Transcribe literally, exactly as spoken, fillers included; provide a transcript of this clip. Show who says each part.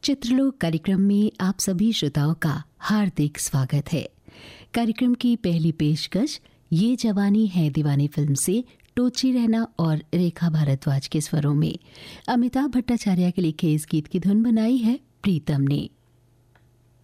Speaker 1: चित्रलोक कार्यक्रम में आप सभी श्रोताओं का हार्दिक स्वागत है। कार्यक्रम की पहली पेशकश ये जवानी है दीवानी फिल्म से टोची रहना और रेखा भारद्वाज के स्वरों में अमिताभ भट्टाचार्य के लिखे इस गीत की धुन बनाई है प्रीतम ने।